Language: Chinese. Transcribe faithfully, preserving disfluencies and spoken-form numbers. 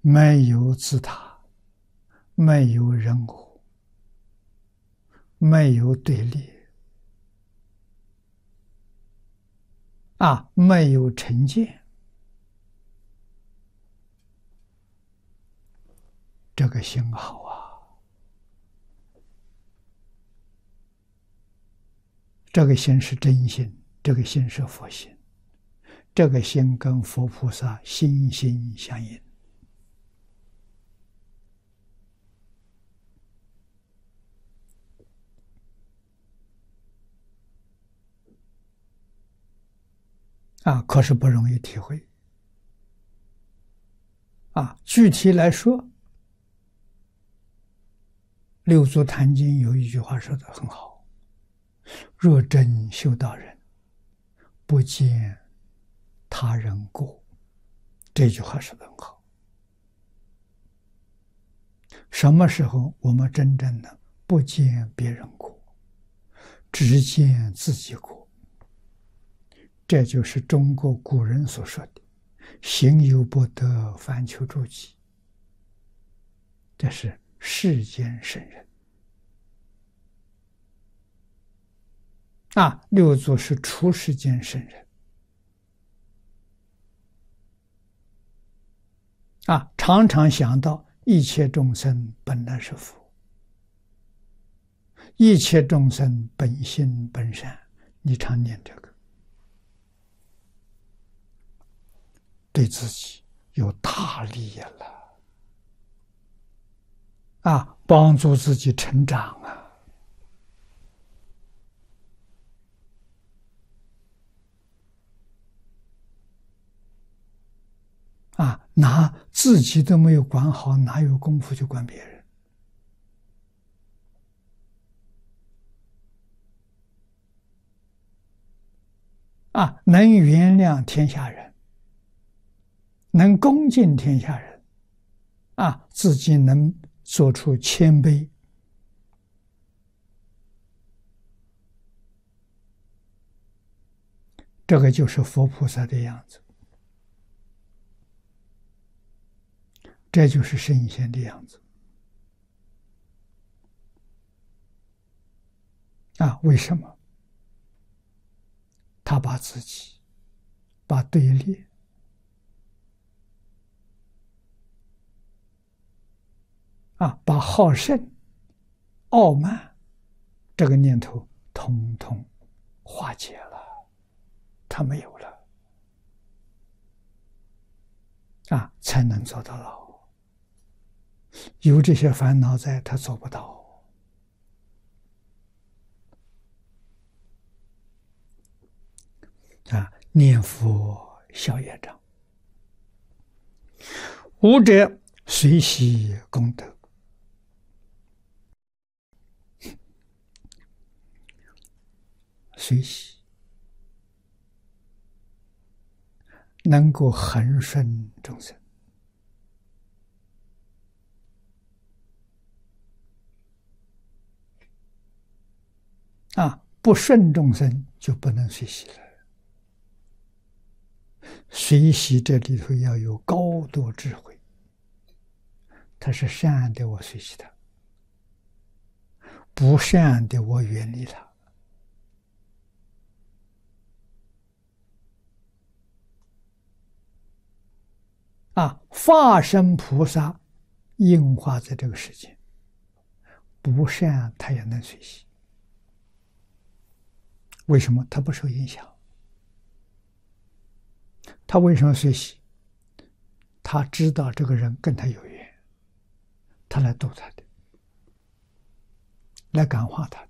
没有自他，没有人我，没有对立，啊，没有成见，这个心好啊，这个心是真心，这个心是佛心，这个心跟佛菩萨心心相印。啊，可是不容易体会。啊，具体来说，六祖坛经有一句话说得很好：“若真修道人，不见他人过。”这句话说得很好。什么时候我们真正的不见别人过，只见自己过？这就是中国古人所说的“行有不得，反求诸己”，这是世间圣人。啊，六祖是出世间圣人。啊，常常想到一切众生本来是佛，一切众生本性本善，你常念这个，对自己有大利益了，啊，帮助自己成长啊。啊，哪自己都没有管好，哪有功夫去管别人？啊，能原谅天下人，能恭敬天下人，啊，自己能做出谦卑，这个就是佛菩萨的样子，这就是圣贤的样子。啊，为什么？他把自己，把对立，啊，把好胜、傲慢这个念头统统化解了，他没有了，啊，才能做得到。有这些烦恼在，他做不到。啊，念佛消业障，无者随喜功德。随喜能够恒顺众生，啊，不顺众生就不能随喜了。随喜这里头要有高度智慧，他是善的，我随喜他；不善的，我远离他。啊，化身菩萨应化在这个世界，不善他也能随喜。为什么？他不受影响。他为什么随喜？他知道这个人跟他有缘，他来度他的，来感化他的。